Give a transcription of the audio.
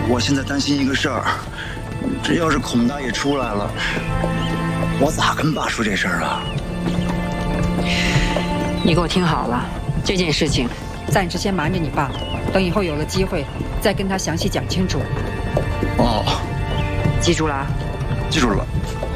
我现在担心一个事儿，这要是孔大爷出来了，我咋跟爸说这事儿啊？ 你给我听好了，这件事情暂时先瞒着你爸，等以后有了机会再跟他详细讲清楚。 哦， 记住了啊。 记住了。